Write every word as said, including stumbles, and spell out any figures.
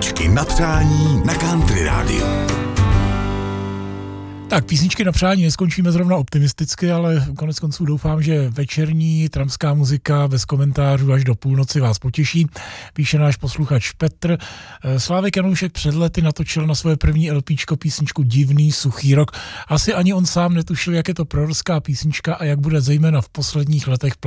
Písničky na přání na Country rádiu. Tak písničky na přání neskončíme zrovna optimisticky, ale konec konců doufám, že večerní tramská muzika bez komentářů až do půlnoci vás potěší. Píše náš posluchač Petr. Slávek Janoušek před lety natočil na svoje první LPčko písničku Divný suchý rok. Asi ani on sám netušil, jak je to prorocká písnička a jak bude zejména v posledních letech